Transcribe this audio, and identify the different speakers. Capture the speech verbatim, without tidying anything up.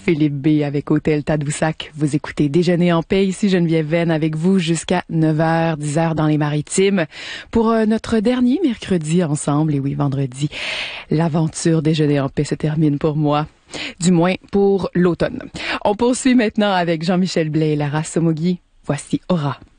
Speaker 1: Philippe B. avec Hôtel Tadoussac. Vous écoutez Déjeuner en paix. Ici Geneviève Venn avec vous jusqu'à neuf heures, dix heures dans les Maritimes pour euh, notre dernier mercredi ensemble. Et oui, vendredi, l'aventure Déjeuner en paix se termine pour moi. Du moins pour l'automne. On poursuit maintenant avec Jean-Michel Blais et Lara Somogyi. Voici Aura.